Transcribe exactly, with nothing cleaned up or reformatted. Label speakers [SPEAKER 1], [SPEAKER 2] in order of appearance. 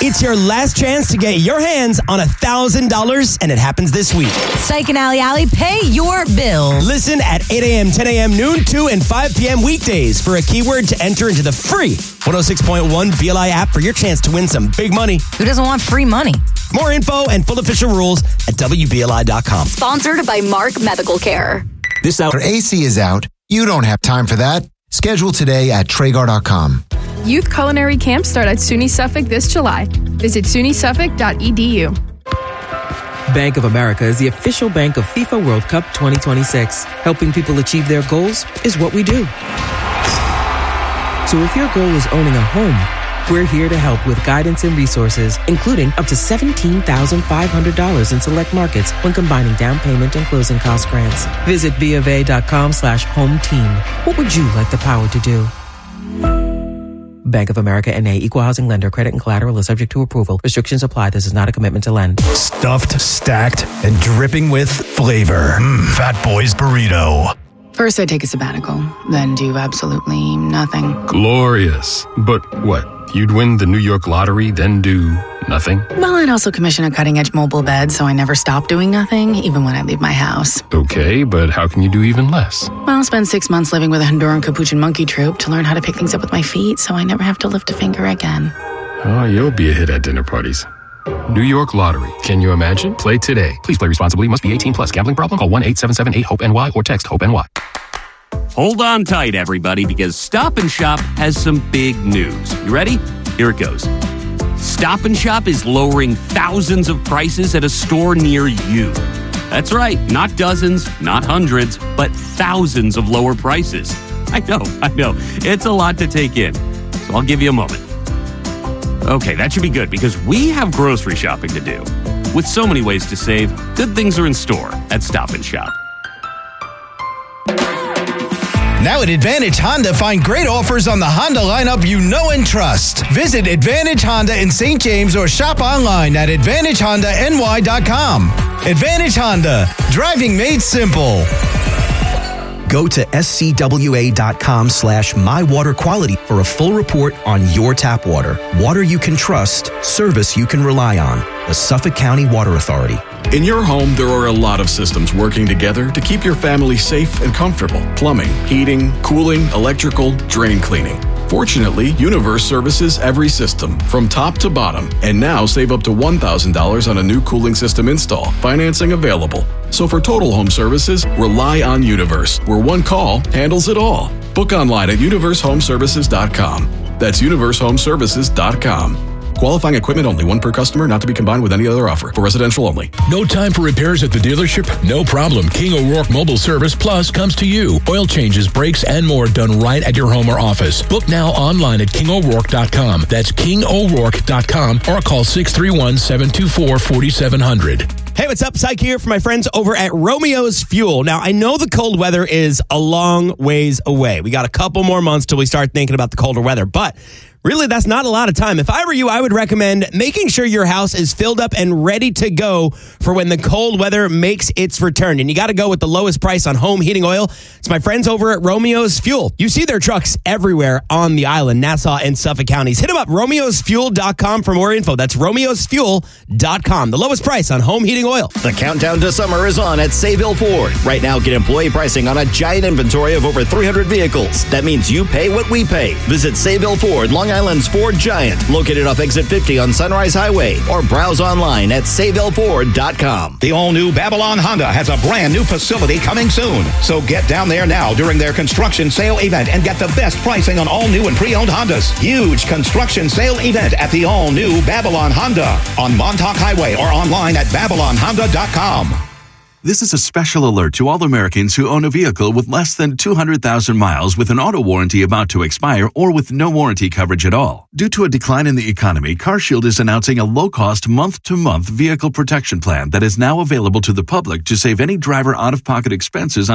[SPEAKER 1] It's your last chance to get your hands on one thousand dollars, and it happens this week.
[SPEAKER 2] Psych and Alley Alley, pay your bills.
[SPEAKER 1] Listen at eight a.m., ten a.m., noon, two, and five p.m. weekdays for a keyword to enter into the free one oh six point one B L I app for your chance to win some big money.
[SPEAKER 2] Who doesn't want free money?
[SPEAKER 1] More info and full official rules at W B L I dot com.
[SPEAKER 3] Sponsored by Mark Medical Care.
[SPEAKER 4] This hour A C is out. You don't have time for that. Schedule today at Traeger dot com.
[SPEAKER 5] Youth culinary camps start at SUNY Suffolk this July. Visit S U N Y Suffolk dot E D U.
[SPEAKER 6] Bank of America is the official bank of FIFA World Cup twenty twenty-six. Helping people achieve their goals is what we do. So if your goal is owning a home, we're here to help with guidance and resources, including up to seventeen thousand five hundred dollars in select markets when combining down payment and closing cost grants. Visit BofA.com slash home team. What would you like the power to do? Bank of America N A, Equal Housing Lender. Credit and collateral is subject to approval. Restrictions apply. This is not a commitment to lend.
[SPEAKER 7] Stuffed, stacked, and dripping with flavor. Mm, Fat Boy's Burrito.
[SPEAKER 8] First, I take a sabbatical, then do absolutely nothing.
[SPEAKER 9] Glorious. But what? You'd win the New York lottery, then do nothing?
[SPEAKER 8] Well, I'd also commission a cutting-edge mobile bed, so I never stop doing nothing, even when I leave my house.
[SPEAKER 9] Okay, but how can you do even less?
[SPEAKER 8] Well, I'll spend six months living with a Honduran Capuchin monkey troupe to learn how to pick things up with my feet, so I never have to lift a finger again.
[SPEAKER 9] Oh, you'll be a hit at dinner parties. New York Lottery. Can you imagine? Play today. Please play responsibly. Must be eighteen plus. Gambling problem? Call one eight seven seven eight hope N Y or text HOPE-N Y.
[SPEAKER 10] Hold on tight, everybody, because Stop and Shop has some big news. You ready? Here it goes. Stop and Shop is lowering thousands of prices at a store near you. That's right, not dozens, not hundreds, but thousands of lower prices. I know, I know. It's a lot to take in, so I'll give you a moment. Okay, that should be good because we have grocery shopping to do. With so many ways to save, good things are in store at Stop and Shop.
[SPEAKER 7] Now at Advantage Honda, find great offers on the Honda lineup you know and trust. Visit Advantage Honda in Saint James or shop online at Advantage Honda N Y dot com. Advantage Honda, driving made simple.
[SPEAKER 11] Go to scwa.com slash mywaterquality for a full report on your tap water. Water you can trust, service you can rely on. The Suffolk County Water Authority.
[SPEAKER 12] In your home, there are a lot of systems working together to keep your family safe and comfortable. Plumbing, heating, cooling, electrical, drain cleaning. Fortunately, Universe services every system from top to bottom, and now save up to one thousand dollars on a new cooling system install. Financing available. So for total home services, rely on Universe, where one call handles it all. Book online at universe home services dot com. That's universe home services dot com. Qualifying equipment only. One per customer, not to be combined with any other offer. For residential only.
[SPEAKER 13] No time for repairs at the dealership? No problem. King O'Rourke Mobile Service Plus comes to you. Oil changes, brakes, and more done right at your home or office. Book now online at king o'rourke dot com. That's king o'rourke dot com or call six three one, seven two four, four seven zero zero.
[SPEAKER 1] Hey, what's up? Psych here for my friends over at Romeo's Fuel. Now, I know the cold weather is a long ways away. We got a couple more months till we start thinking about the colder weather, but really, that's not a lot of time. If I were you, I would recommend making sure your house is filled up and ready to go for when the cold weather makes its return. And you got to go with the lowest price on home heating oil. It's my friends over at Romeo's Fuel. You see their trucks everywhere on the island, Nassau and Suffolk counties. Hit them up, romeos fuel dot com for more info. That's romeos fuel dot com. The lowest price on home heating oil.
[SPEAKER 14] The countdown to summer is on at Sayville Ford. Right now, get employee pricing on a giant inventory of over three hundred vehicles. That means you pay what we pay. Visit Sayville Ford, Long Island's Ford Giant, located off Exit fifty on Sunrise Highway, or browse online at sayville ford dot com.
[SPEAKER 15] The all-new Babylon Honda has a brand new facility coming soon. So get down there now during their construction sale event and get the best pricing on all new and pre-owned Hondas. Huge construction sale event at the all-new Babylon Honda on Montauk Highway or online at babylon honda dot com.
[SPEAKER 16] This is a special alert to all Americans who own a vehicle with less than two hundred thousand miles with an auto warranty about to expire or with no warranty coverage at all. Due to a decline in the economy, CarShield is announcing a low-cost month-to-month vehicle protection plan that is now available to the public to save any driver out-of-pocket expenses on